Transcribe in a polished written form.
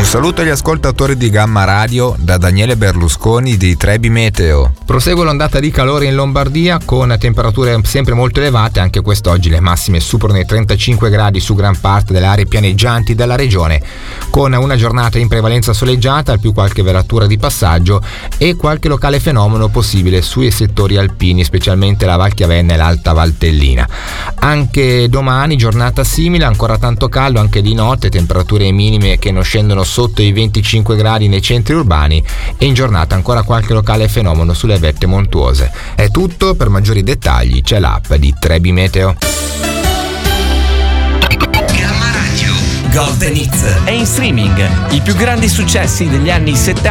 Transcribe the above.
saluto agli ascoltatori di Gamma Radio da Daniele Berlusconi di Trebi Meteo. Prosegue l'ondata di calore in Lombardia con temperature sempre molto elevate. Anche quest'oggi le massime superano i 35 gradi su gran parte delle aree pianeggianti della regione, con una giornata in prevalenza soleggiata, al più qualche velatura di passaggio e qualche locale fenomeno possibile sui settori alpini, specialmente la Val Chiavenna e l'Alta Valtellina. Anche domani giornata simile, ancora tanto caldo anche di notte, temperature minime che non scendono sotto i 25 gradi nei centri urbani e in giornata ancora qualche locale fenomeno sulle vette montuose. È tutto, per maggiori dettagli c'è l'app di Trebi Meteo. Gamma Radio Golden Hits è in streaming. I più grandi successi degli anni 70